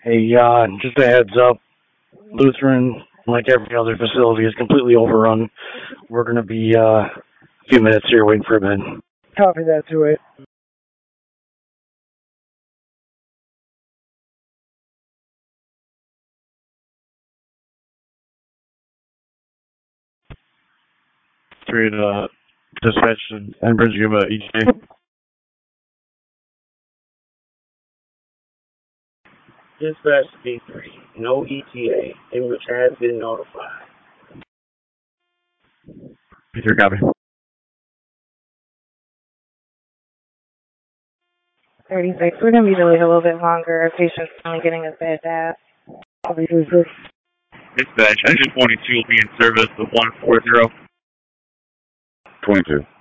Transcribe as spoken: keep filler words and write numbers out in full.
Hey, uh, just a heads up. Lutheran, like every other facility, is completely overrun. We're going to be uh, a few minutes here waiting for a bed. Copy that to it. Three to uh, dispatch and Enbridge give a E T A. Dispatch D three. No E T A. Enbridge has been notified. D three copy. thirty-six. We're going to be delayed a little bit longer. Our patient's only getting a bed bath. Copy thirty-six. Dispatch, engine twenty-two will be in service of one four zero. twenty-two.